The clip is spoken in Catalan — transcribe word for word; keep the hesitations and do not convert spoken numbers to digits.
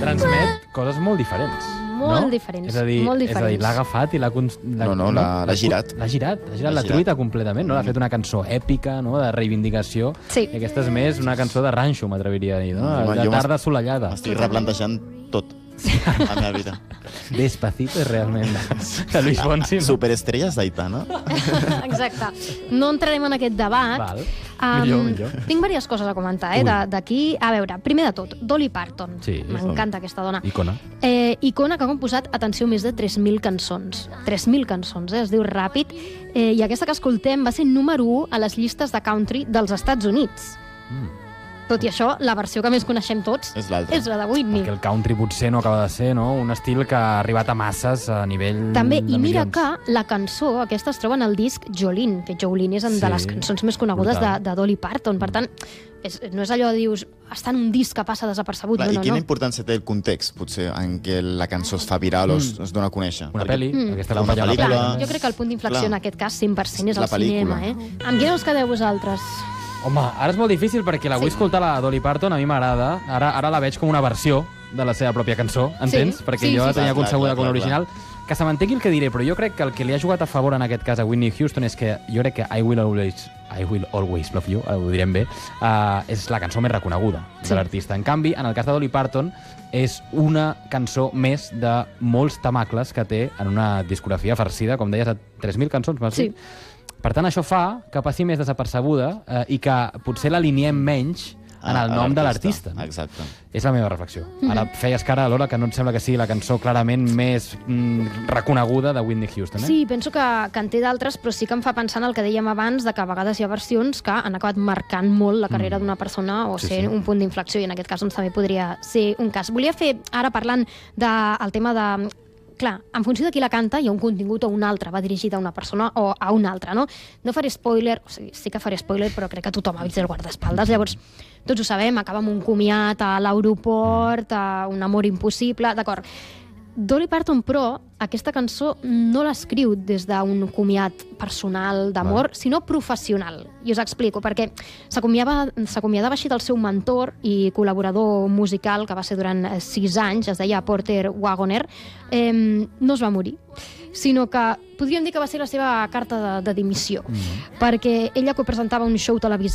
transmet coses molt diferents. Molt no? diferents, és a dir, molt És a dir, diferents. l'ha agafat i l'ha... cons- l'ha- No, no, l'ha- l'ha girat. L'ha girat, l'ha girat, L'ha l'ha girat. truita completament, no? L'ha fet una cançó èpica, no?, de reivindicació. Sí. I aquesta és més una cançó de ranxo, m'atreviria a dir, no? Home, De jo tarda assolellada. M'estic replantejant tot a la meva vida. Despacito és realment de Luis Fonsi. no? Superestrelles d'Aitana. Exacte. No entrarem en aquest debat. Val. Um, Millor, millor. Tinc diverses coses a comentar, eh, Ui. de- d'aquí. A veure, primer de tot, Dolly Parton. Sí. M'encanta aquesta dona. Icona. Eh, icona que ha composat, atenció, més de tres mil cançons. tres mil cançons, eh? Es diu Ràpid. Eh, I aquesta que escoltem va ser número u a les llistes de country dels Estats Units. Mm. Tot i això, la versió que més coneixem tots És l'altra. és la de Whitney. Perquè el country potser no acaba de ser, no?, un estil que ha arribat a masses a nivell També, de i mira milions. que la cançó, aquesta es troba en el disc Jolene, que Jolene és una Sí, de les cançons més conegudes de, brutal. de Dolly Parton. Per tant, és, no és allò de dius, està en un disc que passa desapercebut. Clar, no, I no, quina no. importància té el context, potser, en què la cançó es fa viral o es, es dona a conèixer? Una Perquè- pel·li, Mm. aquesta Clar, una acompanya una pel·lícula. pel·li. Clar, jo crec que el punt d'inflexió Clar. en aquest cas cent per cent és La el cinema. pel·lícula. Eh? Amb quina us quedeu vosaltres? Home, ara és molt difícil perquè la vull Sí. escoltar la Dolly Parton, a mi m'agrada. Ara ara la veig com una versió de la seva pròpia cançó, entens? Sí, Perquè sí, jo sí, la tenia sí. Clar, concebuda clar, com clar, l'original. Que se mantingui el que diré, però jo crec que el que li ha jugat a favor en aquest cas a Whitney Houston és que jo crec que I Will Always, I Will Always Love You, ho direm bé, uh, és la cançó més reconeguda Sí. de l'artista. En canvi, en el cas de Dolly Parton, és una cançó més de molts temacles que té en una discografia farcida, com deies, de tres mil cançons, m'has Sí. dit? Per tant, això fa que passi més desapercebuda eh, i que potser l'alineem menys en el A- a nom de l'artista. No? Exacte. És la meva reflexió. Mhm. Ara feies cara a l'hora que no et sembla que sigui la cançó clarament més mm, reconeguda de Whitney Houston, eh? Sí, penso que, que en té d'altres, però sí que em fa pensar en el que dèiem abans, de que a vegades hi ha versions que han acabat marcant molt la carrera d'una persona o Sí, ser sí. un punt d'inflexió, i en aquest cas doncs, també podria ser un cas. Volia fer, ara parlant del tema de... Clar, en funció de qui la canta, hi ha un contingut o un altre, va dirigit a una persona o a una altra, no? No faré spoiler, o sigui, sí que faré spoiler, però crec que tothom ha vist el guardaespaldes, llavors, tots ho sabem, acaba amb un comiat a l'aeroport, a un amor impossible, d'acord. Dolly Parton, però, aquesta cançó no l'escriu des d'un comiat personal d'amor, Val. sinó professional. I us explico, perquè s'acomiadava s'acomiadava així del seu mentor i col·laborador musical, que va ser durant eh, sis anys, es deia Porter Wagoner, eh, no es va morir, sinó que podríem dir que va ser la seva carta de, de dimissió, Mm. perquè ella copresentava un show televisiu